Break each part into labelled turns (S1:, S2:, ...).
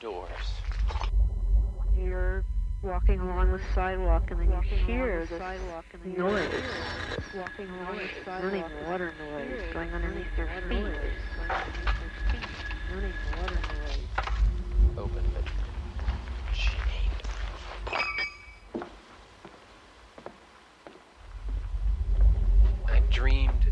S1: doors.
S2: You're walking along the sidewalk and then you hear this noise. Walking along the sidewalk, running water noise going underneath your feet. Running water noise.
S1: Open but chained. I dreamed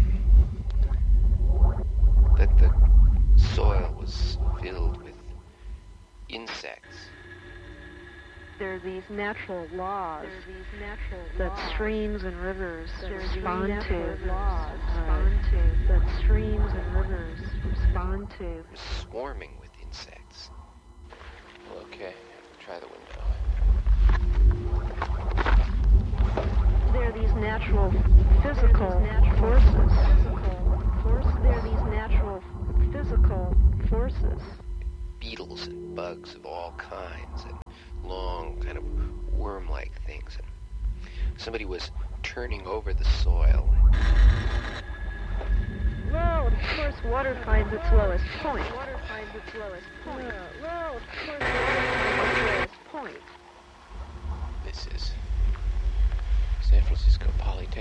S1: that the soil was filled with insects.
S2: There are these natural laws that streams and rivers respond to. That streams and rivers respond to.
S1: Swarming with insects. Okay, try the window.
S2: There are these natural physical forces. There are these natural physical forces.
S1: Beetles and bugs of all kinds and long kind of worm-like things. And somebody was turning over the soil.
S2: Well, of course, water finds its lowest point.
S1: This is San Francisco Polytechnic.